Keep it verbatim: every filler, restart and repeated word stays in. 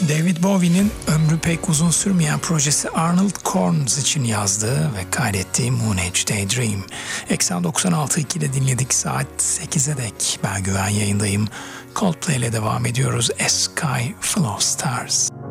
David Bowie'nin ömrü pek uzun sürmeyen projesi Arnold Corns için yazdığı ve kaydettiği Moon Age Daydream. Eksen doksan altı nokta iki'de dinledik, saat sekize dek. Ben Güven yayındayım. Coldplay ile devam ediyoruz. A Sky Full of Stars.